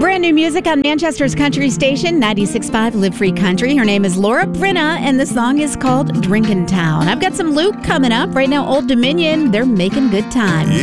Brand new music on Manchester's country station, 96.5 Live Free Country. Her name is Laura Brenna, and the song is called Drinkin' Town. I've got some Luke coming up. Right now, Old Dominion, they're making good time.